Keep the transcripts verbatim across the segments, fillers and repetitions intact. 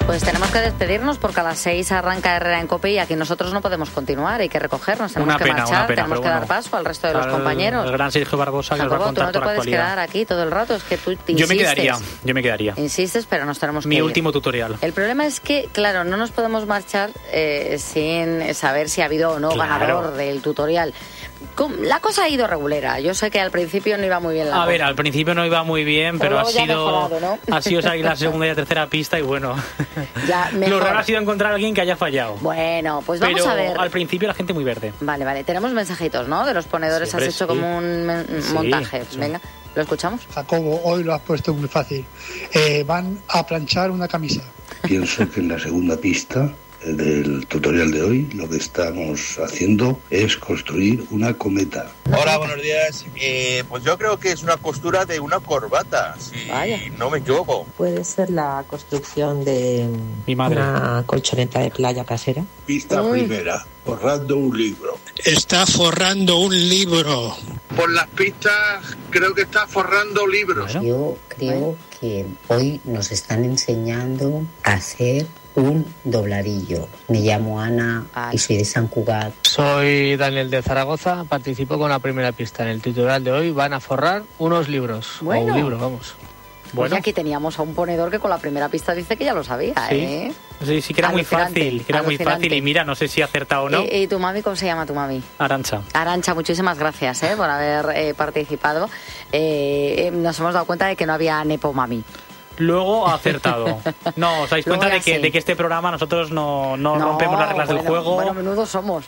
Pues tenemos que despedirnos porque a las seis arranca Herrera en COPE y aquí nosotros no podemos continuar, hay que recogernos, tenemos una que pena, marchar, pena, tenemos que bueno, dar paso al resto de los al, compañeros. El gran Sergio Barbosa que Jacobo, nos va a contar tú no te por puedes actualidad. quedar aquí todo el rato, es que tú te Yo me insistes. quedaría, yo me quedaría. Insistes, pero nos tenemos Mi que ir. último tutorial. El problema es que, claro, no nos podemos marchar eh, sin saber si ha habido o no Claro. ganador del tutorial. Com- La cosa ha ido regulera. Yo sé que al principio no iba muy bien la A cosa. ver, al principio no iba muy bien, Pero pero, ha luego ya ha sido mejorado, ¿no? ha sido salir la segunda y la tercera pista y bueno, Ya, lo mejor. raro ha sido encontrar a alguien que haya fallado. Bueno, pues vamos pero a ver. al principio la gente muy verde. Vale, vale. Tenemos mensajitos, ¿no? De los ponedores. Siempre Has hecho sí. como un men- Sí, montaje. sí. Venga, ¿lo escuchamos? Jacobo, hoy lo has puesto muy fácil. Eh, van a planchar una camisa. Pienso que en la segunda pista del tutorial de hoy lo que estamos haciendo es construir una cometa. Hola, buenos días. Eh, pues yo creo que es una costura de una corbata, si Vaya. no me equivoco. Puede ser la construcción de Mi madre. una colchoneta de playa casera. Pista Uy. primera, forrando un libro. Está forrando un libro. Por las pistas creo que está forrando libros. Bueno, Yo creo que hoy nos están enseñando a hacer un dobladillo. Me llamo Ana y soy de San Cugat. Soy Daniel de Zaragoza, participo con la primera pista. En el tutorial de hoy van a forrar unos libros, Bueno. o un libro, vamos. Pues bueno. ya aquí teníamos a un ponedor que con la primera pista dice que ya lo sabía, Sí. ¿eh? Sí, sí que era muy Alucinante, fácil, que era muy alucinante. fácil y mira, no sé si ha acertado o no. ¿Y, y tu mami cómo se llama tu mami? Arancha. Arancha, muchísimas gracias ¿eh? por haber eh, participado. Eh, eh, nos hemos dado cuenta de que no había Nepo Mami. Luego ha acertado. No, os dais Luego cuenta ya de que, sí. de que este programa nosotros no, no, rompemos las reglas bueno, del juego. Bueno, menudo somos.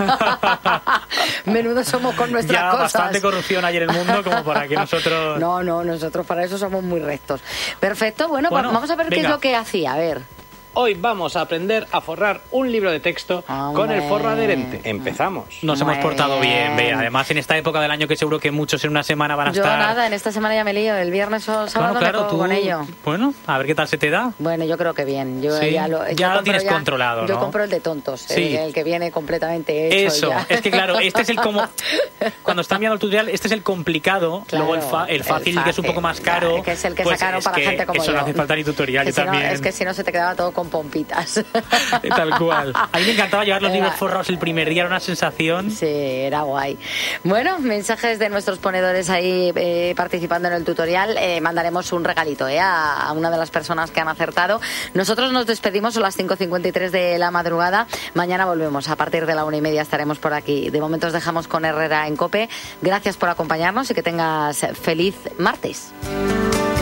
Menudo somos con nuestras Ya cosas. bastante corrupción hay en el mundo como para que nosotros... No, no, nosotros para eso somos muy rectos. Perfecto, bueno, Bueno, pues vamos a ver qué venga. es lo que hacía. A ver. Hoy vamos a aprender a forrar un libro de texto con el forro adherente. Empezamos. Nos hemos Bueno. portado bien, Bea. Además, en esta época del año que seguro que muchos en una semana van a Yo estar... nada, en esta semana ya me lío. El viernes o sábado Bueno, claro, me pongo tú... con ello. Bueno, a ver qué tal se te da. Bueno, yo creo que bien. Yo Sí, ya lo, ya yo lo compro tienes controlado, Yo ¿no? compro el de tontos, Sí. el, el que viene completamente hecho. Eso, ya. es que claro, este es el como... Cuando está enviando el tutorial, este es el complicado, Claro, luego el, fa- el el fácil, que es un poco más fácil, caro. ya, que es el que pues sacaron es para que gente como eso yo. no hace falta ni tutorial, Que yo si no- también. es que si no se te quedaba todo con pompitas. Tal cual. A mí me encantaba llevar los Era- libros forrados el primer día, era una sensación... Sí, era guay. Bueno, mensajes de nuestros ponedores ahí eh, participando en el tutorial. Eh, mandaremos un regalito eh, a, a una de las personas que han acertado. Nosotros nos despedimos a las cinco cincuenta y tres de la madrugada. Mañana volvemos. A partir de la una y media estaremos por aquí. De momento os dejamos con Herrera en COPE. Gracias por acompañarnos y que tengas feliz martes.